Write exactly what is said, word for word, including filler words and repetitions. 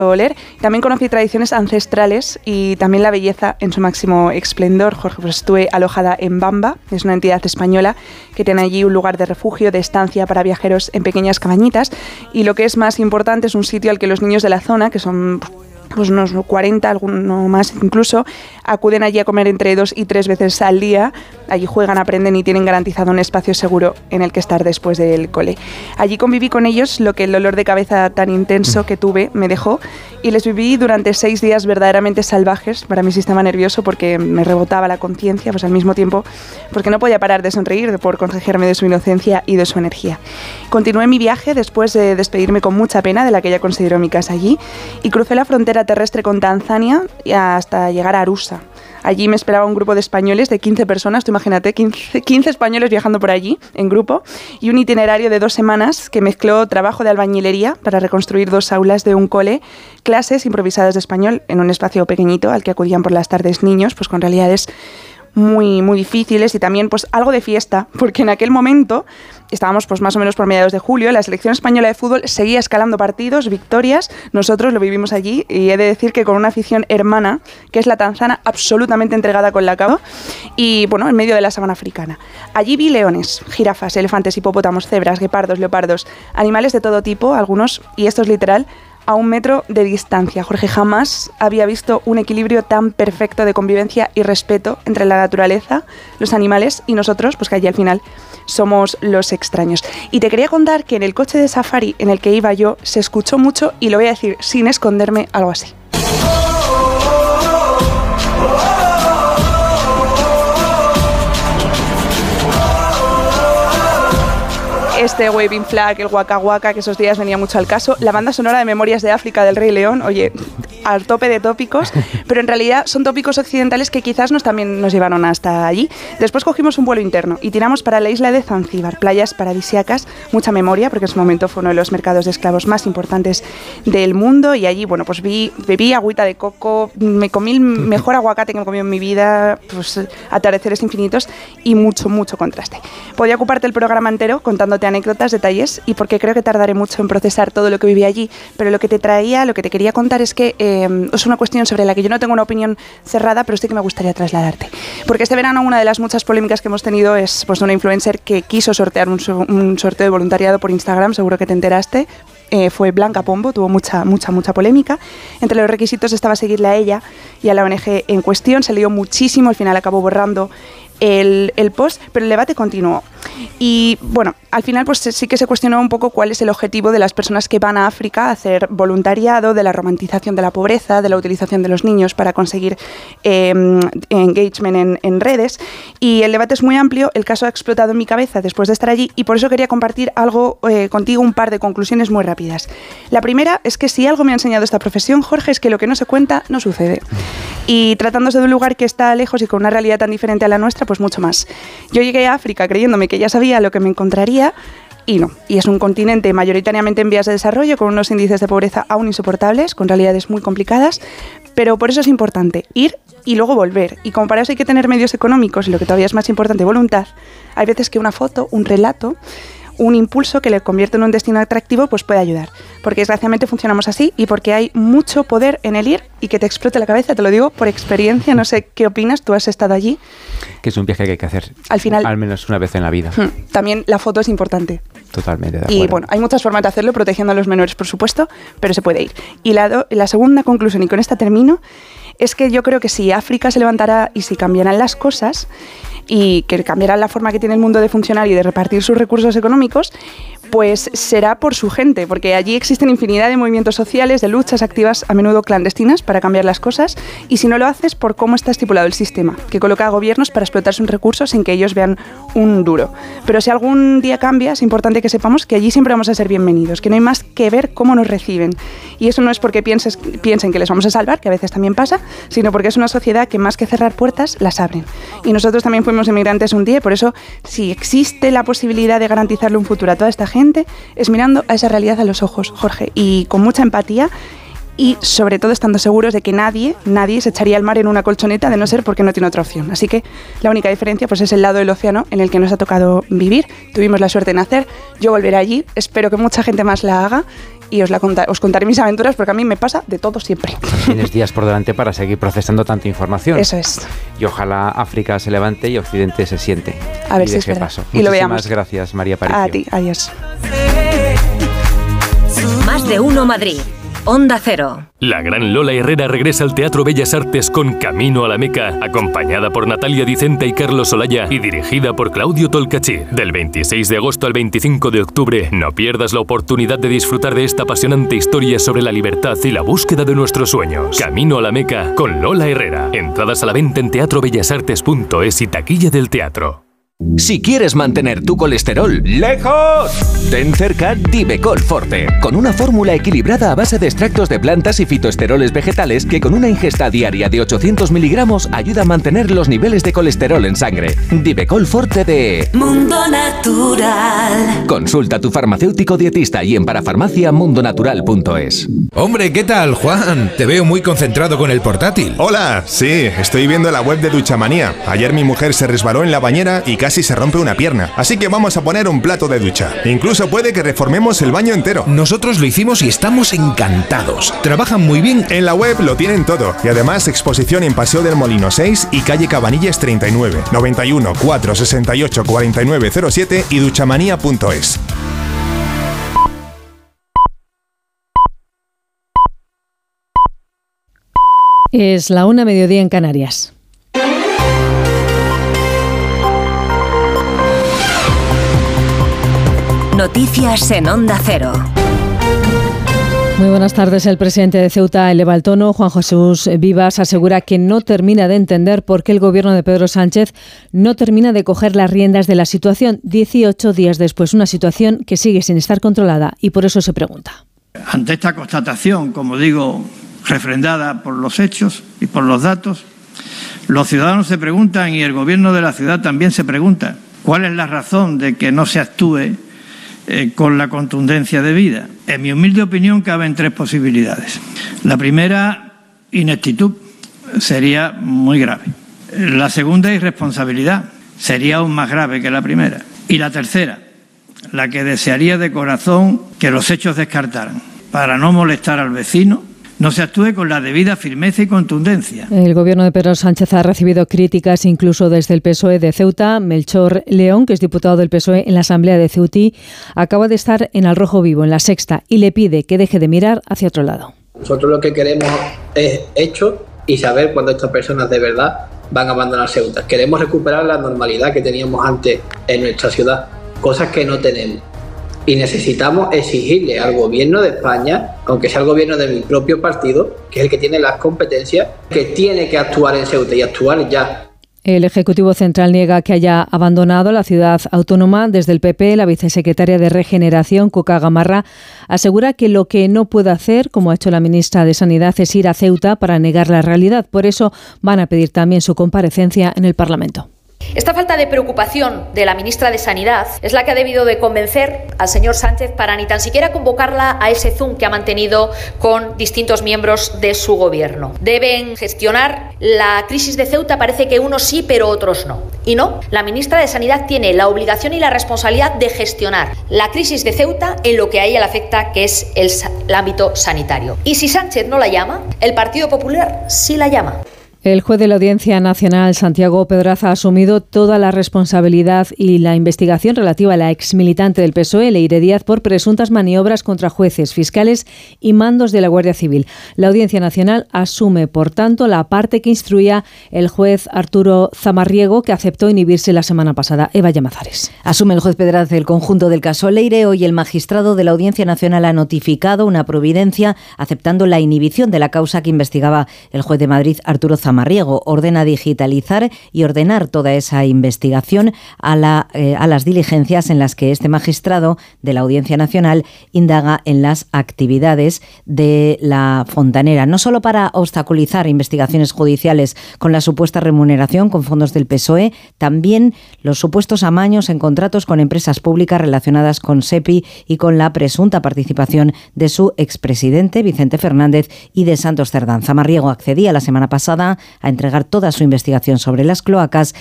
oler. También conocí tradiciones ancestrales y también la belleza en su máximo esplendor. Jorge, pues estuve alojada en Bamba, es una entidad española que tiene allí un lugar de refugio, de estancia para viajeros en pequeñas cabañitas, y lo que es más importante es un sitio al que los niños de la zona, que son pues unos cuarenta, alguno más incluso, acuden allí a comer entre dos y tres veces al día. Allí juegan, aprenden y tienen garantizado un espacio seguro en el que estar después del cole. Allí conviví con ellos lo que el dolor de cabeza tan intenso que tuve me dejó, y les viví durante seis días verdaderamente salvajes para mi sistema nervioso, porque me rebotaba la conciencia, pues al mismo tiempo porque no podía parar de sonreír por contagiarme de su inocencia y de su energía. Continué mi viaje después de despedirme con mucha pena de la que ya considero mi casa allí, y crucé la frontera terrestre con Tanzania hasta llegar a Arusha. Allí me esperaba un grupo de españoles de quince personas, tú imagínate, quince, quince españoles viajando por allí en grupo, y un itinerario de dos semanas que mezcló trabajo de albañilería para reconstruir dos aulas de un cole, clases improvisadas de español en un espacio pequeñito al que acudían por las tardes niños, pues con realidades muy, muy difíciles, y también pues algo de fiesta, porque en aquel momento estábamos pues más o menos por mediados de julio, la selección española de fútbol seguía escalando partidos, victorias, nosotros lo vivimos allí, y he de decir que con una afición hermana, que es la tanzana, absolutamente entregada con la cabo, y bueno, en medio de la sabana africana. Allí vi leones, jirafas, elefantes, hipopótamos, cebras, guepardos, leopardos, animales de todo tipo, algunos, y esto es literal, a un metro de distancia. Jorge, jamás había visto un equilibrio tan perfecto de convivencia y respeto entre la naturaleza, los animales y nosotros, pues que allí al final somos los extraños. Y te quería contar que en el coche de safari en el que iba yo se escuchó mucho, y lo voy a decir sin esconderme, algo así. Este Waving Flag, el Waka Waka, que esos días venía mucho al caso, la banda sonora de Memorias de África del Rey León, oye, al tope de tópicos, pero en realidad son tópicos occidentales que quizás nos también nos llevaron hasta allí. Después cogimos un vuelo interno y tiramos para la isla de Zanzíbar, playas paradisíacas, mucha memoria, porque en su momento fue uno de los mercados de esclavos más importantes del mundo, y allí, bueno, pues vi, bebí agüita de coco, me comí el mejor aguacate que me he comido en mi vida, pues atardeceres infinitos y mucho, mucho contraste. Podía ocuparte el programa entero contándote anécdotas, detalles, y porque creo que tardaré mucho en procesar todo lo que viví allí, pero lo que te traía, lo que te quería contar es que eh, es una cuestión sobre la que yo no tengo una opinión cerrada, pero sí que me gustaría trasladarte. Porque este verano una de las muchas polémicas que hemos tenido es pues una influencer que quiso sortear un, un sorteo de voluntariado por Instagram, seguro que te enteraste. Eh, fue Blanca Pombo, tuvo mucha, mucha, mucha polémica. Entre los requisitos estaba seguirle a ella y a la O N G en cuestión. Se lió muchísimo, al final acabó borrando el, el post, pero el debate continuó. Y bueno, al final pues sí que se cuestionó un poco cuál es el objetivo de las personas que van a África a hacer voluntariado, de la romantización de la pobreza, de la utilización de los niños para conseguir eh, engagement en, en redes. Y el debate es muy amplio, el caso ha explotado en mi cabeza después de estar allí, y por eso quería compartir algo eh, contigo, un par de conclusiones muy rápidas. La primera es que si algo me ha enseñado esta profesión, Jorge, es que lo que no se cuenta no sucede. Y tratándose de un lugar que está lejos y con una realidad tan diferente a la nuestra, pues mucho más. Yo llegué a África creyéndome que ya sabía lo que me encontraría, y no. Y es un continente mayoritariamente en vías de desarrollo, con unos índices de pobreza aún insoportables, con realidades muy complicadas, pero por eso es importante ir y luego volver. Y como para eso hay que tener medios económicos, y lo que todavía es más importante, voluntad, hay veces que una foto, un relato, un impulso que le convierte en un destino atractivo, pues puede ayudar. Porque desgraciadamente funcionamos así, y porque hay mucho poder en el ir y que te explote la cabeza, te lo digo por experiencia, no sé qué opinas, tú has estado allí. Que es un viaje que hay que hacer al final, al menos una vez en la vida. También la foto es importante. Totalmente, de acuerdo. Y bueno, hay muchas formas de hacerlo, protegiendo a los menores, por supuesto, pero se puede ir. Y la, do, la segunda conclusión, y con esta termino, es que yo creo que si África se levantará y si cambiarán las cosas, y que cambiará la forma que tiene el mundo de funcionar y de repartir sus recursos económicos, pues será por su gente, porque allí existen infinidad de movimientos sociales, de luchas activas, a menudo clandestinas, para cambiar las cosas, y si no lo haces, por cómo está estipulado el sistema, que coloca a gobiernos para explotar sus recursos sin que ellos vean un duro. Pero si algún día cambia, es importante que sepamos que allí siempre vamos a ser bienvenidos, que no hay más que ver cómo nos reciben. Y eso no es porque pienses, piensen que les vamos a salvar, que a veces también pasa, sino porque es una sociedad que más que cerrar puertas, las abren. Y nosotros también fuimos inmigrantes un día, y por eso, si existe la posibilidad de garantizarle un futuro a toda esta gente, es mirando a esa realidad a los ojos, Jorge, y con mucha empatía, y sobre todo estando seguros de que nadie, nadie se echaría al mar en una colchoneta, de no ser porque no tiene otra opción. Así que la única diferencia pues es el lado del océano en el que nos ha tocado vivir. Tuvimos la suerte de nacer, yo volveré allí, espero que mucha gente más la haga, y os, la conta- os contaré mis aventuras porque a mí me pasa de todo siempre. Tienes días por delante para seguir procesando tanta información. Eso es. Y ojalá África se levante y Occidente se siente. A ver y si es deje verdad. paso. Y lo veamos. Muchísimas gracias, María Aparicio. A ti, adiós. Más de uno Madrid. Onda Cero. La gran Lola Herrera regresa al Teatro Bellas Artes con Camino a la Meca, acompañada por Natalia Dicenta y Carlos Olaya y dirigida por Claudio Tolcachir. Del veintiséis de agosto al veinticinco de octubre, no pierdas la oportunidad de disfrutar de esta apasionante historia sobre la libertad y la búsqueda de nuestros sueños. Camino a la Meca con Lola Herrera. Entradas a la venta en teatro bellas artes punto es y taquilla del teatro. Si quieres mantener tu colesterol lejos, ten cerca Divecol Forte, con una fórmula equilibrada a base de extractos de plantas y fitoesteroles vegetales que con una ingesta diaria de ochocientos miligramos ayuda a mantener los niveles de colesterol en sangre. Divecol Forte de Mundo Natural. Consulta a tu farmacéutico dietista y en parafarmacia mundonatural punto es. Hombre, ¿qué tal, Juan? Te veo muy concentrado con el portátil. Hola, sí, estoy viendo la web de Duchamanía. Ayer mi mujer se resbaló en la bañera y casi se rompe una pierna, así que vamos a poner un plato de ducha. Incluso puede que reformemos el baño entero. Nosotros lo hicimos y estamos encantados. Trabajan muy bien. En la web lo tienen todo y además exposición en Paseo del Molino seis y calle Cabanillas treinta y nueve, noventa y uno, cuatrocientos sesenta y ocho, cuarenta y nueve cero siete y duchamanía punto es. Es la una, mediodía en Canarias. Noticias en Onda Cero. Muy buenas tardes. El presidente de Ceuta eleva el tono. Juan Jesús Vivas asegura que no termina de entender por qué el gobierno de Pedro Sánchez no termina de coger las riendas de la situación dieciocho días después. Una situación que sigue sin estar controlada y por eso se pregunta. Ante esta constatación, como digo, refrendada por los hechos y por los datos, los ciudadanos se preguntan y el gobierno de la ciudad también se pregunta cuál es la razón de que no se actúe Eh, con la contundencia debida. En mi humilde opinión caben tres posibilidades. La primera, ineptitud, sería muy grave. La segunda, irresponsabilidad, sería aún más grave que la primera. Y la tercera, la que desearía de corazón que los hechos descartaran. Para no molestar al vecino, no se actúe con la debida firmeza y contundencia. El gobierno de Pedro Sánchez ha recibido críticas incluso desde el P S O E de Ceuta. Melchor León, que es diputado del P S O E en la Asamblea de Ceutí, acaba de estar en Al Rojo Vivo, en La Sexta, y le pide que deje de mirar hacia otro lado. Nosotros lo que queremos es hechos y saber cuándo estas personas de verdad van a abandonar Ceuta. Queremos recuperar la normalidad que teníamos antes en nuestra ciudad, cosas que no tenemos. Y necesitamos exigirle al gobierno de España, aunque sea el gobierno de mi propio partido, que es el que tiene las competencias, que tiene que actuar en Ceuta y actuar ya. El Ejecutivo Central niega que haya abandonado la ciudad autónoma. Desde el P P, la vicesecretaria de Regeneración, Cuca Gamarra, asegura que lo que no puede hacer, como ha hecho la ministra de Sanidad, es ir a Ceuta para negar la realidad. Por eso van a pedir también su comparecencia en el Parlamento. Esta falta de preocupación de la ministra de Sanidad es la que ha debido de convencer al señor Sánchez para ni tan siquiera convocarla a ese Zoom que ha mantenido con distintos miembros de su gobierno. Deben gestionar la crisis de Ceuta, parece que unos sí, pero otros no. Y no, la ministra de Sanidad tiene la obligación y la responsabilidad de gestionar la crisis de Ceuta en lo que a ella le afecta, que es el, el ámbito sanitario. Y si Sánchez no la llama, el Partido Popular sí la llama. El juez de la Audiencia Nacional, Santiago Pedraza, ha asumido toda la responsabilidad y la investigación relativa a la exmilitante del P S O E, Leire Díaz, por presuntas maniobras contra jueces, fiscales y mandos de la Guardia Civil. La Audiencia Nacional asume, por tanto, la parte que instruía el juez Arturo Zamarriego, que aceptó inhibirse la semana pasada. Eva Llamazares. Asume el juez Pedraza el conjunto del caso Leire. Hoy el magistrado de la Audiencia Nacional ha notificado una providencia aceptando la inhibición de la causa que investigaba el juez de Madrid, Arturo Zamarriego. Zamarriego. Ordena digitalizar y ordenar toda esa investigación a, la, eh, a las diligencias en las que este magistrado de la Audiencia Nacional indaga en las actividades de la fontanera, no solo para obstaculizar investigaciones judiciales con la supuesta remuneración con fondos del P S O E, también los supuestos amaños en contratos con empresas públicas relacionadas con SEPI y con la presunta participación de su expresidente Vicente Fernández y de Santos Cerdán. Zamarriego accedía la semana pasada a entregar toda su investigación sobre las cloacas